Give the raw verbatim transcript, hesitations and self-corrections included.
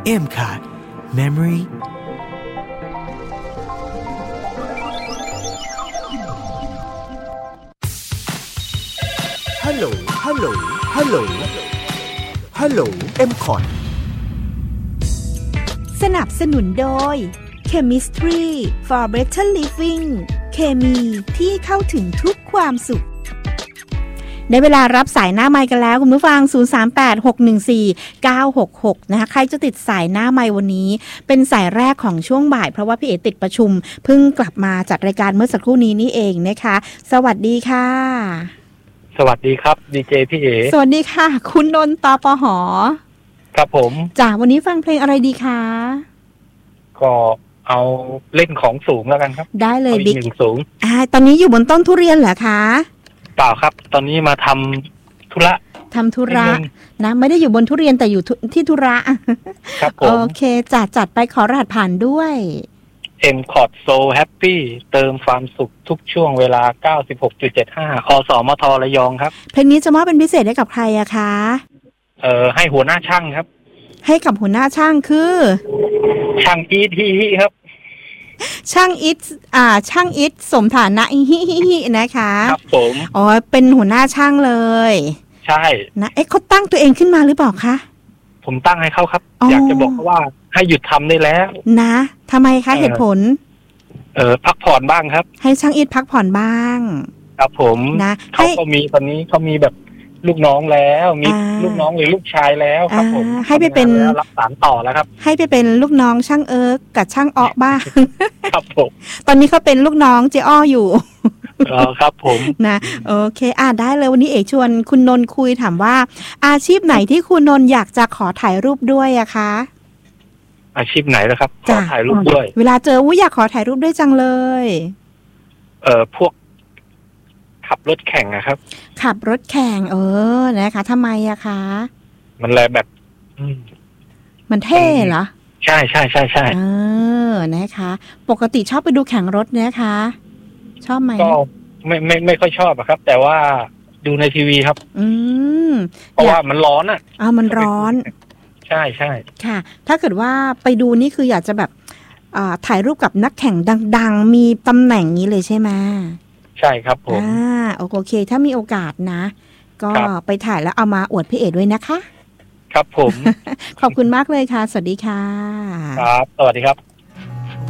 เอ็ม คาร์ด Memoryฮัลโหลฮัลโหลฮัลโหลฮัลโหล เอ็ม คอร์ดสนับสนุนโดย Chemistry for Better Living เคมีที่เข้าถึงทุกความสุขได้เวลารับสายหน้าไมค์กันแล้วคุณผู้ฟังศูนย์ สาม แปด หก หนึ่ง สี่ เก้า หก หกนะคะใครจะติดสายหน้าไมค์วันนี้เป็นสายแรกของช่วงบ่ายเพราะว่าพี่เอ๋ติดประชุมเพิ่งกลับมาจัดรายการเมื่อสักครู่นี้นี่เองนะคะสวัสดีค่ะสวัสดีครับดีเจพี่เอ๋สวัสดีค่ะคุณนนท์ตปห. ครับผมจ้ะวันนี้ฟังเพลงอะไรดีคะก็เอาเล่นของสูงแล้วกันครับได้เลยบิ๊กหนึ่งสูงอ่าตอนนี้อยู่บนต้นทุเรียนเหรอคะเปล่าครับตอนนี้มาทำธุระทำธุระนะไม่ได้อยู่บนทุเรียนแต่อยู่ที่ธุระครับผมโอเคจัดจัดไปขอรหัสผ่านด้วย M Chord So Happy เติมความสุขทุกช่วงเวลา เก้าสิบหกจุดเจ็ดห้า อสมทระยองครับเพลงนี้จะมอบเป็นพิเศษให้กับใครอะคะเอ่อให้หัวหน้าช่างครับให้กับหัวหน้าช่างคือช่างอีทฮิฮิครับช่างอิทอ่าช่างอิทสมฐานะฮิฮิฮินะคะครับผมอ๋อเป็นหัวหน้าช่างเลยใช่นะเอ๊ะเขาตั้งตัวเองขึ้นมาหรือเปล่าคะผมตั้งให้เขาครับอยากจะบอกว่าให้หยุดทำได้แล้วนะทำไมคะเหตุผลเออพักผ่อนบ้างครับให้ช่างอิทพักผ่อนบ้างครับผมนะเขาก็มีตอนนี้เขามีแบบลูกน้องแล้วมีลูกน้องหรือลูกชายแล้วครับผมให้ไปเป็นรับสานต่อแล้วครับให้ไปเป็นลูกน้องช่างเอิร์กกับช่างอ้อบ้างครับผมตอนนี้เขาเป็นลูกน้องเจ้อ้ออยู่อ๋อครับผมนะโอเคอ่ะได้เลยวันนี้เอกชวนคุณนนท์คุยถามว่าอาชีพไหนที่คุณนนท์อยากจะขอถ่ายรูปด้วยอะคะอาชีพไหนล่ะครับขอถ่ายรูปด้วยเวลาเจออุ้ยอยากขอถ่ายรูปด้วยจังเลยเอ่อพวกขับรถแข่งนะครับขับรถแข่งเออนะคะทำไมอะคะมันเลยแบบมันเท่เหรอใช่ใช่ใช่ใช่เออนะคะปกติชอบไปดูแข่งรถนะคะชอบไหมก็ไม่ไม่ไม่ค่อยชอบอะครับแต่ว่าดูในทีวีครับอืมเพราะว่ามันร้อนอะอ้าวมันร้อนใช่ใช่ค่ะถ้าเกิดว่าไปดูนี่คืออยากจะแบบถ่ายรูปกับนักแข่งดังๆมีตำแหน่งนี้เลยใช่ไหมใช่ครับผมอ่าโอเคถ้ามีโอกาสนะก็ไปถ่ายแล้วเอามาอวดพี่เอ๋ด้วยนะคะครับผมขอบคุณมากเลยค่ะสวัสดีค่ะครับสวัสดีครับ